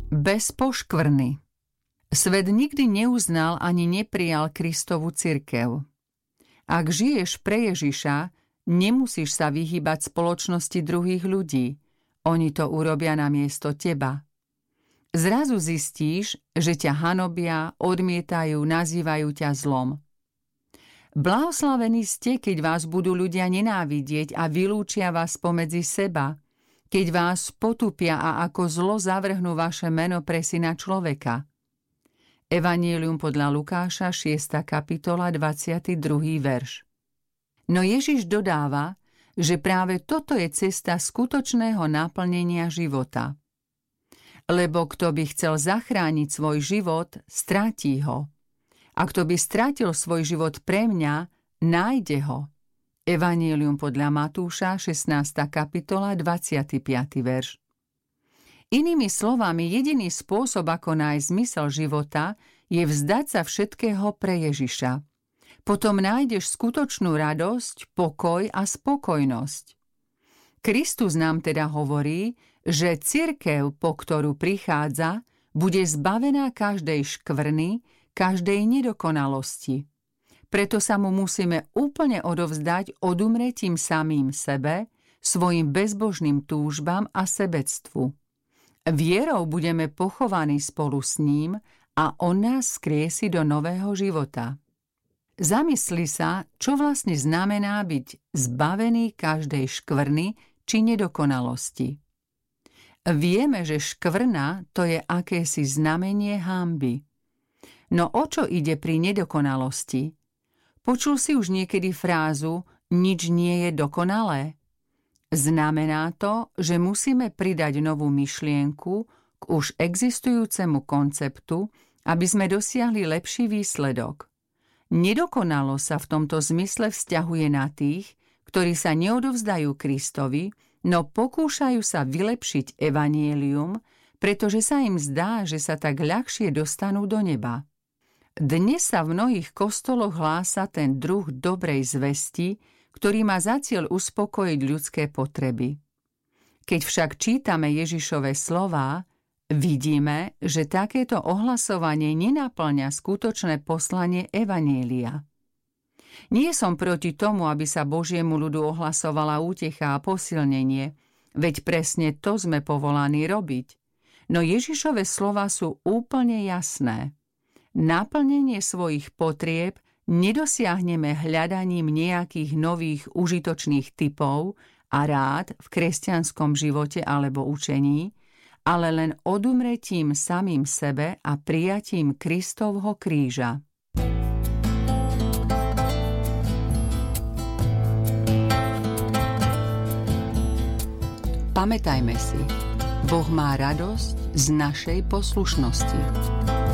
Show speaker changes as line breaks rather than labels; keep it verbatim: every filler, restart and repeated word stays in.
Bez poškvrny. Svet nikdy neuznal ani neprijal Kristovu cirkev. Ak žiješ pre Ježiša, nemusíš sa vyhýbať spoločnosti druhých ľudí. Oni to urobia namiesto teba. Zrazu zistíš, že ťa hanobia, odmietajú, nazývajú ťa zlom. Blahoslavení ste, keď vás budú ľudia nenávidieť a vylúčia vás pomedzi seba, keď vás potupia a ako zlo zavrhnú vaše meno pre syna človeka. Evanjelium podľa Lukáša, šiesta kapitola, dvadsiaty druhý verš. No Ježiš dodáva, že práve toto je cesta skutočného naplnenia života. Lebo kto by chcel zachrániť svoj život, stratí ho. A kto by stratil svoj život pre mňa, nájde ho. Evanjelium podľa Matúša, šestnásta kapitola, dvadsiaty piaty verš. Inými slovami, jediný spôsob, ako nájsť zmysel života, je vzdať sa všetkého pre Ježiša. Potom nájdeš skutočnú radosť, pokoj a spokojnosť. Kristus nám teda hovorí, že cirkev, po ktorú prichádza, bude zbavená každej škvrny, každej nedokonalosti. Preto sa mu musíme úplne odovzdať odumretím samým sebe, svojim bezbožným túžbám a sebectvu. Vierou budeme pochovaní spolu s ním a on nás skriesi do nového života. Zamysli sa, čo vlastne znamená byť zbavený každej škvrny či nedokonalosti. Vieme, že škvrna to je akési znamenie hanby. No o čo ide pri nedokonalosti? Počul si už niekedy frázu nič nie je dokonalé? Znamená to, že musíme pridať novú myšlienku k už existujúcemu konceptu, aby sme dosiahli lepší výsledok. Nedokonalo sa v tomto zmysle vzťahuje na tých, ktorí sa neodovzdajú Kristovi, no pokúšajú sa vylepšiť evanjelium, pretože sa im zdá, že sa tak ľahšie dostanú do neba. Dnes sa v mnohých kostoloch hlása ten druh dobrej zvesti, ktorý má za cieľ uspokojiť ľudské potreby. Keď však čítame Ježišove slová, vidíme, že takéto ohlasovanie nenaplňa skutočné poslanie evanjelia. Nie som proti tomu, aby sa Božiemu ľudu ohlasovala útecha a posilnenie, veď presne to sme povolaní robiť. No Ježišove slová sú úplne jasné. Naplnenie svojich potrieb nedosiahneme hľadaním nejakých nových užitočných typov a rád v kresťanskom živote alebo učení, ale len odumretím samým sebe a prijatím Kristovho kríža. Pamätajme si, Boh má radosť z našej poslušnosti.